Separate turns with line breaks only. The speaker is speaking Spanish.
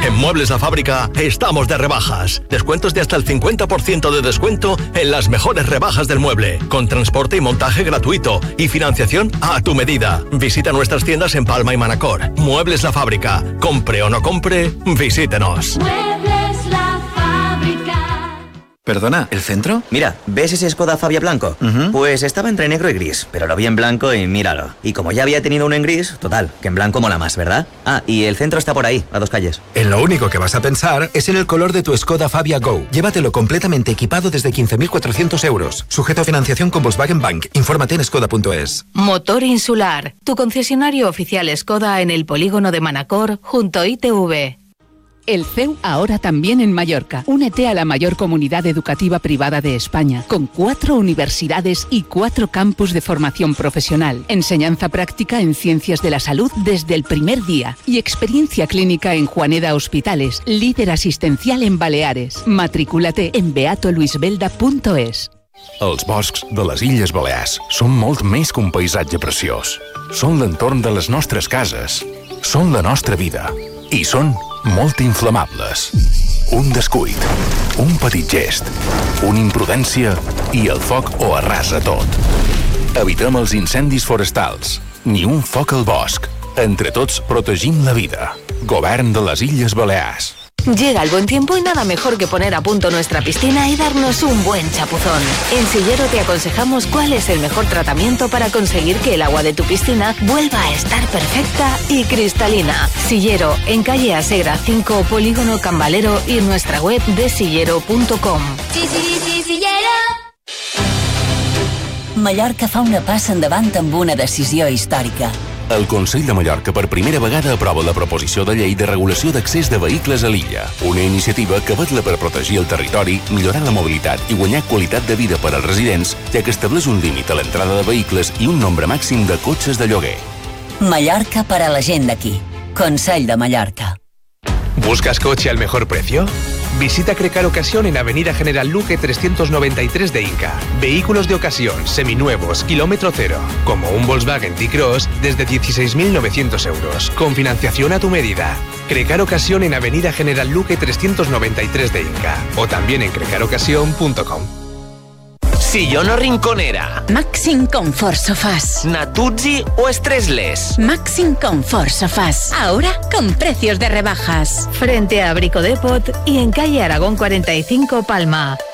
En Muebles La Fábrica estamos de rebajas. Descuentos de hasta el 50% de descuento en las mejores rebajas del mueble, con transporte y montaje gratuito y financiación a tu medida. Visita nuestras tiendas en Palma y Manacor. Muebles La Fábrica. Compre o no compre, visítenos.
Muebles La Fábrica.
Perdona, ¿el centro?
Mira, ¿ves ese Skoda Fabia blanco? Pues estaba entre negro y gris, pero lo vi en blanco y míralo. Y como ya había tenido uno en gris, total, que en blanco mola más, ¿verdad? Ah, y el centro está por ahí, a 2 calles.
En lo único que vas a pensar es en el color de tu Skoda Fabia Go. Llévatelo completamente equipado desde 15.400 euros. Sujeto a financiación con Volkswagen Bank. Infórmate en skoda.es.
Motor Insular, tu concesionario oficial Skoda en el polígono de Manacor, junto a ITV.
El CEU ahora también en Mallorca. Únete a la mayor comunidad educativa privada de España, con 4 universidades y 4 campus de formación profesional, enseñanza práctica en ciencias de la salud desde el primer día y experiencia clínica en Juaneda Hospitales, líder asistencial en Baleares. Matricúlate en beatoluisbelda.es.
Els boscs de les Illes Balears són molt més que un paisatge preciós. Són l'entorn de les nostres cases. Són la nostra vida. I són molt inflamables. Un descuit, un petit gest, una imprudència i el foc ho arrasa tot. Evitem els incendis forestals. Ni un foc al bosc. Entre tots protegim la vida. Govern de les Illes Balears.
Llega el buen tiempo y nada mejor que poner a punto nuestra piscina y darnos un buen chapuzón. En Sillero te aconsejamos cuál es el mejor tratamiento para conseguir que el agua de tu piscina vuelva a estar perfecta y cristalina. Sillero, en calle Asegra 5, Polígono Cambalero y en nuestra web de sillero.com.
Sí, Sillero.
Mallorca fa una passa endavant amb una decisió històrica.
El Consell de Mallorca per primera vegada aprova la proposició de llei de regulació d'accés de vehicles a l'illa. Una iniciativa que vetla per protegir el territori, millorar la mobilitat i guanyar qualitat de vida per als residents, ja que estableix un límit a l'entrada de vehicles i un nombre màxim de cotxes de lloguer.
Mallorca para la gent d'aquí. Consell de Mallorca.
¿Buscas coche al mejor precio? Visita Crecar Ocasión en Avenida General Luque 393 de Inca. Vehículos de ocasión, seminuevos, kilómetro cero, como un Volkswagen T-Cross desde 16.900 euros, con financiación a tu medida. Crecar Ocasión en Avenida General Luque 393 de Inca, o también en crecarocasión.com.
Sillón o rinconera.
Maxim Comfort Sofás.
Natuzzi o Stressless.
Maxim Comfort Sofás. Ahora con precios de rebajas.
Frente a Brico Depot y en calle Aragón 45, Palma.